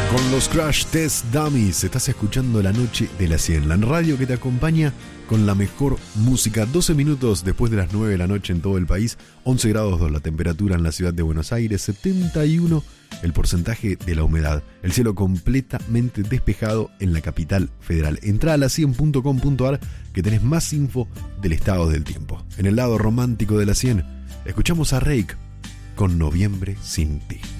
Con los Crash Test Dummies estás escuchando La Noche de la 100, la radio que te acompaña con la mejor música. 12 minutos después de las 9 de la noche en todo el país, 11 grados 2 la temperatura en la ciudad de Buenos Aires, 71 el porcentaje de la humedad, el cielo completamente despejado en la capital federal. Entrá a la100.com.ar que tenés más info del estado del tiempo. En el lado romántico de la 100, escuchamos a Rake con Noviembre sin ti.